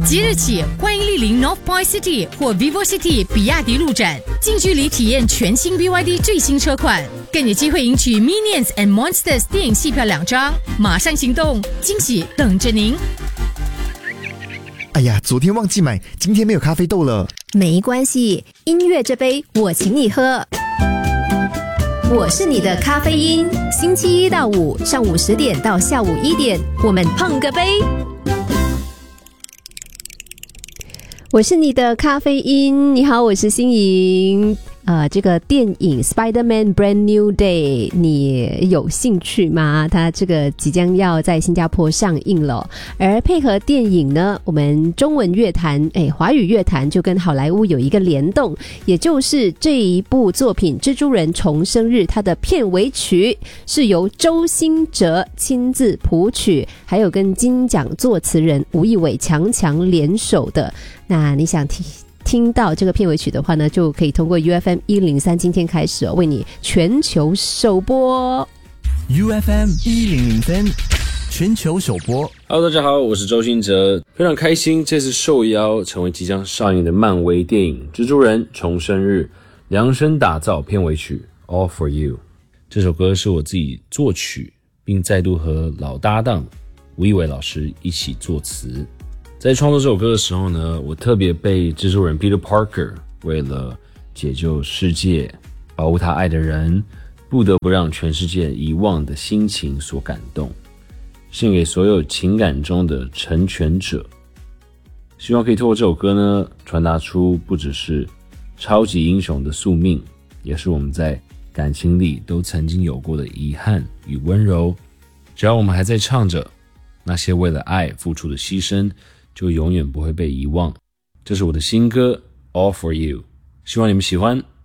即日起，欢迎莅临 North Point City 或 Vivo City 比亚迪路展，近距离体验全新 BYD 最新车款，更有机会赢取 Minions and Monsters 电影戏票2张。马上行动，惊喜等着您！ 哎呀，昨天忘记买，今天没有咖啡豆了。 没关系，音乐这杯我请你喝。我是你的咖啡因，星期一到五上午10点到下午1点，我们碰个杯。我是你的咖啡因，你好，我是欣莹。这个电影 Spider-Man Brand New Day 你有兴趣吗？它这个即将要在新加坡上映了，而配合电影呢，我们中文乐坛华语乐坛就跟好莱坞有一个联动，也就是这一部作品《蜘蛛人重生日》，它的片尾曲是由周兴哲亲自谱曲，还有跟金奖作词人吴亦伟强联手的。那你想听到这个片尾曲的话呢，就可以通过 UFM 103今天开始为你全球首播。 UFM 1003全球首播。 Hello， 大家好，我是周兴哲，非常开心这次受邀成为即将上映的漫威电影《蜘蛛人重生日》量身打造片尾曲 All For You。 这首歌是我自己作曲，并再度和老搭档吴亦伟老师一起作词。在创作这首歌的时候呢，我特别被蜘蛛人 Peter Parker 为了解救世界，保护他爱的人，不得不让全世界遗忘的心情所感动，献给所有情感中的成全者。希望可以透过这首歌呢，传达出不只是超级英雄的宿命，也是我们在感情里都曾经有过的遗憾与温柔。只要我们还在唱着，那些为了爱付出的牺牲就永远不会被遗忘。这是我的新歌 All For You， 希望你们喜欢。